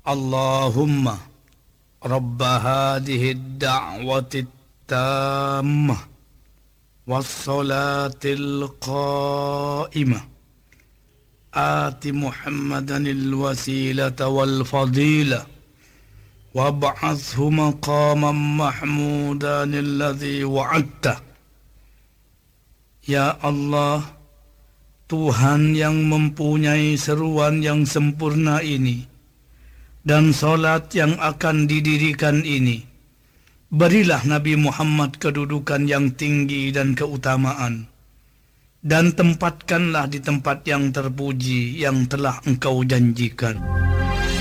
Allahumma Rabba hadhihi ad-da'wati at-tammah was-salatil qa'imah Ati Muhammadanil wasilata wal fadilah wab'athhu maqaman mahmudan alladhi wa'adta. Ya Allah, Tuhan yang mempunyai seruan yang sempurna ini dan solat yang akan didirikan ini, berilah Nabi Muhammad kedudukan yang tinggi dan keutamaan, dan tempatkanlah di tempat yang terpuji yang telah Engkau janjikan.